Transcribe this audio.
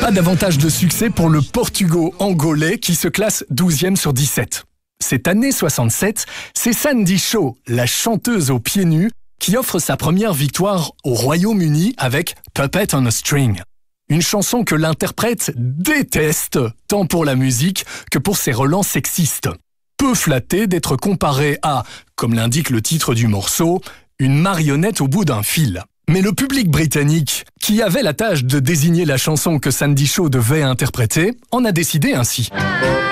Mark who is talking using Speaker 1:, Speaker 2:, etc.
Speaker 1: Pas davantage de succès pour le Portugo-Angolais qui se classe 12e sur 17. Cette année 67, c'est Sandy Shaw, la chanteuse aux pieds nus, qui offre sa première victoire au Royaume-Uni avec Puppet on a String. Une chanson que l'interprète déteste, tant pour la musique que pour ses relents sexistes. Peu flatté d'être comparé à, comme l'indique le titre du morceau, une marionnette au bout d'un fil. Mais le public britannique, qui avait la tâche de désigner la chanson que Sandy Shaw devait interpréter, en a décidé ainsi.